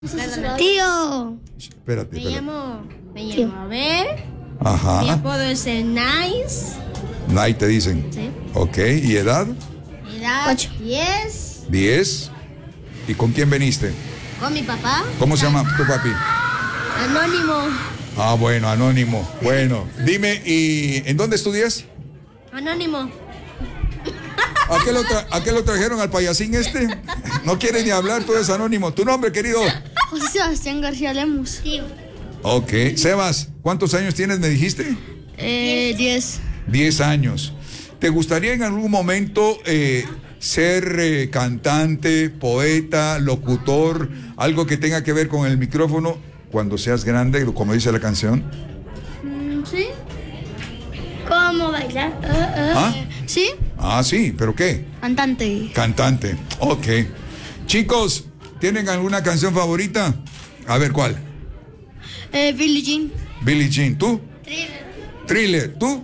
Tío. Espérate. Me llamo Abel. Ajá. Mi apodo es el Nice. Night te dicen. Sí. Ok, ¿y edad? Edad 8. 10. 10. ¿Y con quién veniste? Con mi papá. ¿Cómo se llama tu papi? Anónimo. Ah, bueno, anónimo. Dime, ¿y en dónde estudias? Anónimo. ¿A qué lo trajeron al payasín este? No quiere ni hablar, tú eres anónimo. ¿Tu nombre, querido? José Sebastián García Lemus. Tío. Ok. Sebas, ¿cuántos años tienes, me dijiste? 10. 10 años. ¿Te gustaría en algún momento ser cantante, poeta, locutor, algo que tenga que ver con el micrófono cuando seas grande, como dice la canción? ¿Sí? ¿Cómo bailar? ¿Ah? ¿Sí? Ah, sí, ¿pero qué? Cantante. Cantante. Ok. Chicos, ¿tienen alguna canción favorita? A ver, ¿cuál? Billie Jean. Billie Jean. ¿Tú? Thriller. Thriller. ¿Tú?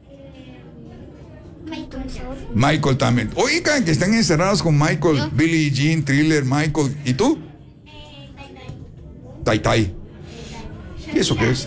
Michael también. Oigan, que están encerrados con Michael. ¿Yo? Billie Jean, Thriller, Michael. ¿Y tú? Tai Tai. ¿Y eso qué es?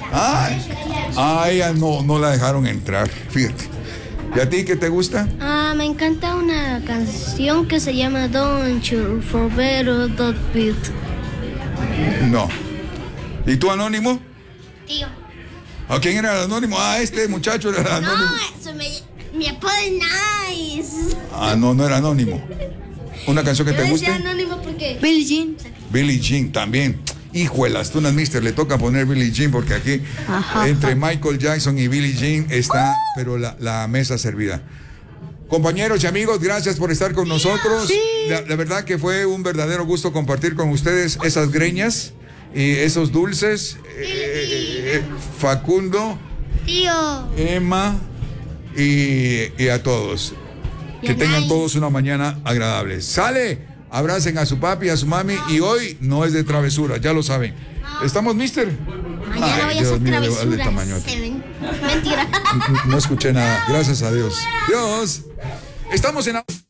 No la dejaron entrar. Fíjate. ¿Y a ti qué te gusta? Me encanta una canción que se llama Don't You Forget That Beat. No. ¿Y tú, anónimo? Tío. ¿A quién era el anónimo? Este muchacho era el anónimo. Mi apodo es Nice. No era anónimo. ¿Una canción que Yo te decía guste? anónimo porque Billie Jean. Billie Jean también. Híjuelas, tunas, mister, le toca poner Billie Jean porque aquí entre Michael Jackson y Billie Jean está, pero la mesa servida. Compañeros y amigos, gracias por estar con nosotros. Sí. La verdad que fue un verdadero gusto compartir con ustedes esas greñas y esos dulces. Facundo, Tío. Emma y a todos. Que tengan todos una mañana agradable. ¡Sale! Abracen a su papi, a su mami, y hoy no es de travesura, ya lo saben. ¿Estamos, mister? mañana voy a hacer travesuras. Mentira. No escuché nada, gracias a Dios. Dios. Estamos en...